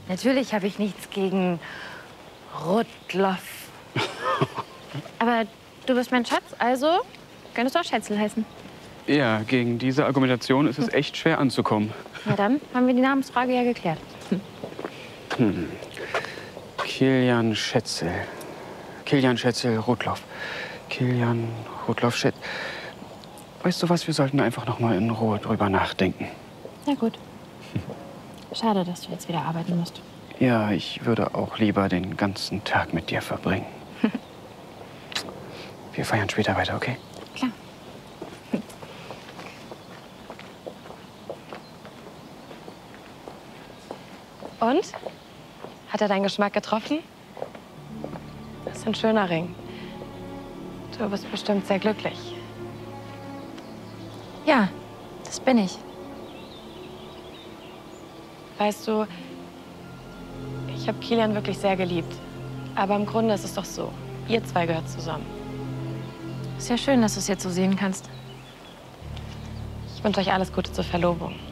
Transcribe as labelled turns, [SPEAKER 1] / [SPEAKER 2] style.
[SPEAKER 1] Natürlich habe ich nichts gegen Rudloff. Aber du bist mein Schatz, also könntest du auch Schätzel heißen.
[SPEAKER 2] Ja, gegen diese Argumentation ist es echt schwer anzukommen.
[SPEAKER 1] Na dann haben wir die Namensfrage ja geklärt.
[SPEAKER 2] Kilian Schätzel. Kilian Schätzel Rudloff. Kilian Rudloff Schätzel. Weißt du was, wir sollten einfach noch mal in Ruhe drüber nachdenken.
[SPEAKER 1] Na gut. Schade, dass du jetzt wieder arbeiten musst.
[SPEAKER 2] Ja, ich würde auch lieber den ganzen Tag mit dir verbringen. Wir feiern später weiter, okay?
[SPEAKER 1] Klar. Und? Hat er deinen Geschmack getroffen? Das ist ein schöner Ring. Du bist bestimmt sehr glücklich. Ja, das bin ich. Weißt du, ich habe Kilian wirklich sehr geliebt. Aber im Grunde ist es doch so, ihr zwei gehört zusammen. Ist ja schön, dass du es jetzt so sehen kannst. Ich wünsche euch alles Gute zur Verlobung.